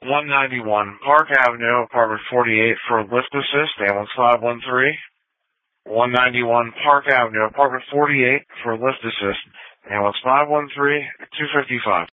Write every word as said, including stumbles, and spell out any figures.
one ninety-one Park Avenue, apartment forty-eight for lift assist, ambulance five one three. one ninety-one Park Avenue, apartment forty-eight for lift assist, ambulance five one three, two fifty-five.